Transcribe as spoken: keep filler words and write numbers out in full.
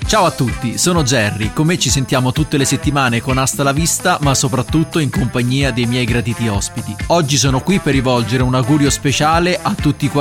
Ciao a tutti, sono Jerry, con me ci sentiamo tutte le settimane con Hasta la Vista, ma soprattutto in compagnia dei miei graditi ospiti. Oggi sono qui per rivolgere un augurio speciale a tutti quanti